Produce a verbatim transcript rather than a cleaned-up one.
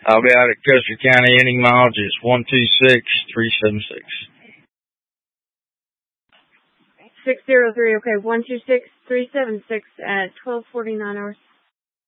I'll be out at Custer County any mileage. It's one two six, three seven six. six zero three, okay, one two six, three seven six at twelve forty-nine hours.